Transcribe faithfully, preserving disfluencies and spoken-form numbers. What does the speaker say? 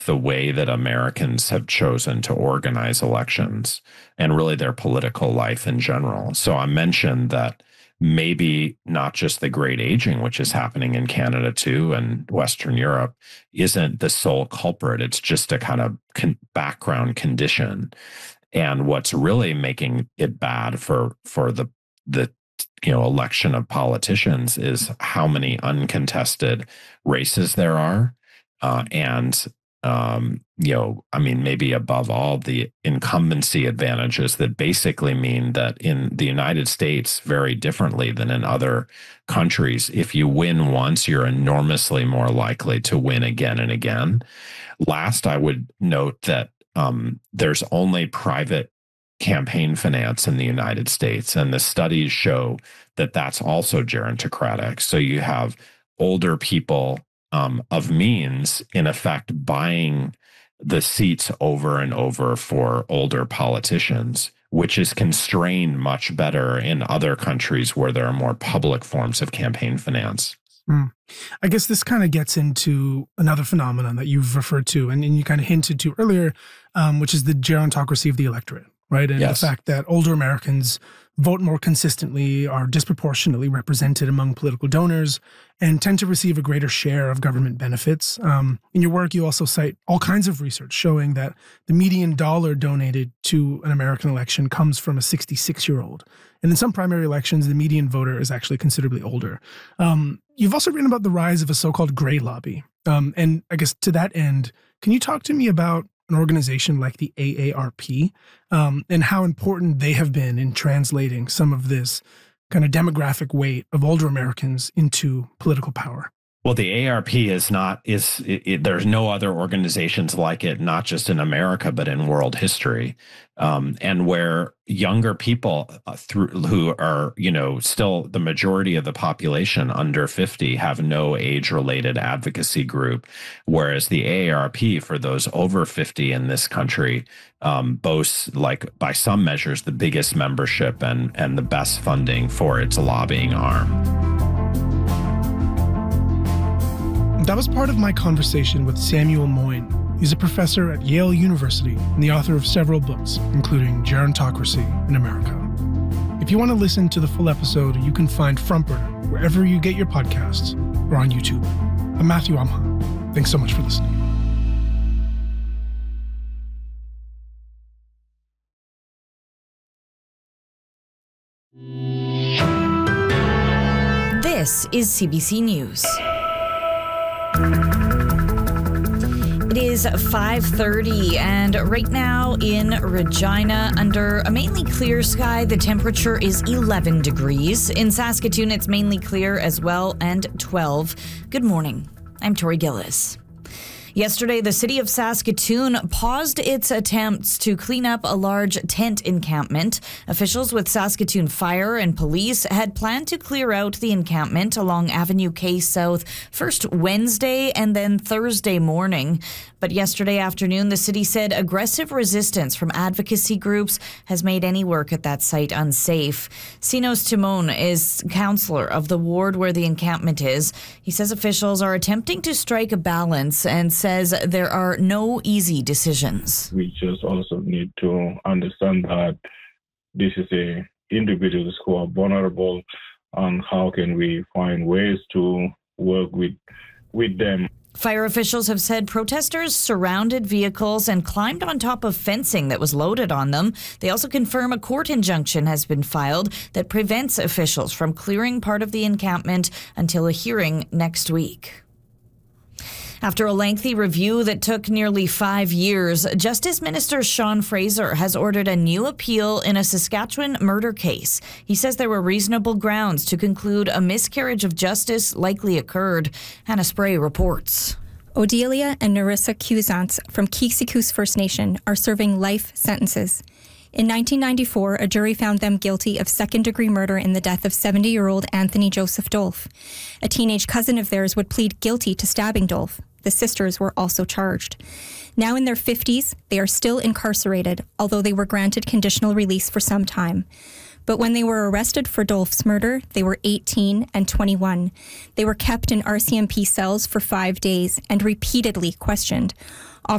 the way that Americans have chosen to organize elections and really their political life in general. So I mentioned that maybe not just the great aging, which is happening in Canada too, and Western Europe, isn't the sole culprit. It's just a kind of con- background condition. And what's really making it bad for for the the you know election of politicians is how many uncontested races there are, uh, and um, you know, I mean, maybe above all, the incumbency advantages that basically mean that in the United States, very differently than in other countries, if you win once, you're enormously more likely to win again and again. Last, I would note that um, there's only private campaign finance in the United States, and the studies show that that's also gerontocratic. So you have older people Um, of means, in effect, buying the seats over and over for older politicians, which is constrained much better in other countries where there are more public forms of campaign finance. Mm. I guess this kind of gets into another phenomenon that you've referred to, and, and you kind of hinted to earlier, um, which is the gerontocracy of the electorate, right? And yes. the fact that older Americans vote more consistently, are disproportionately represented among political donors, and tend to receive a greater share of government benefits. Um, in your work, you also cite all kinds of research showing that the median dollar donated to an American election comes from a sixty-six-year-old. And in some primary elections, the median voter is actually considerably older. Um, you've also written about the rise of a so-called gray lobby. Um, and I guess to that end, can you talk to me about an organization like the A A R P um, and how important they have been in translating some of this kind of demographic weight of older Americans into political power? Well, the A A R P is not, is it, it, there's no other organizations like it, not just in America, but in world history. Um, and where younger people uh, through who are, you know, still the majority of the population under fifty have no age-related advocacy group, whereas the A A R P for those over fifty in this country um, boasts, like by some measures, the biggest membership and, and the best funding for its lobbying arm. That was part of my conversation with Samuel Moyn. He's a professor at Yale University and the author of several books, including Gerontocracy in America. If you want to listen to the full episode, you can find Frontburner wherever you get your podcasts or on YouTube. I'm Matthew Amha. Thanks so much for listening. This is C B C News. It is five thirty, and right now in Regina, under a mainly clear sky, the temperature is eleven degrees. In Saskatoon, it's mainly clear as well, and twelve. Good morning. I'm Tori Gillis. Yesterday, the city of Saskatoon paused its attempts to clean up a large tent encampment. Officials with Saskatoon Fire and Police had planned to clear out the encampment along Avenue K South first Wednesday and then Thursday morning. But yesterday afternoon, the city said aggressive resistance from advocacy groups has made any work at that site unsafe. Sinos Timon is councillor of the ward where the encampment is. He says officials are attempting to strike a balance and says there are no easy decisions. We just also need to understand that this is a individuals who are vulnerable, and how can we find ways to work with with them. Fire officials have said protesters surrounded vehicles and climbed on top of fencing that was loaded on them. They also confirm a court injunction has been filed that prevents officials from clearing part of the encampment until a hearing next week. After a lengthy review that took nearly five years, Justice Minister Sean Fraser has ordered a new appeal in a Saskatchewan murder case. He says there were reasonable grounds to conclude a miscarriage of justice likely occurred. Hannah Spray reports. Odelia and Narissa Cusance from Kiksikus First Nation are serving life sentences. In nineteen ninety-four, a jury found them guilty of second-degree murder in the death of seventy-year-old Anthony Joseph Dolph. A teenage cousin of theirs would plead guilty to stabbing Dolph. The sisters were also charged. Now in their fifties, they are still incarcerated, although they were granted conditional release for some time. But when they were arrested for Dolph's murder, they were eighteen and twenty-one. They were kept in R C M P cells for five days and repeatedly questioned.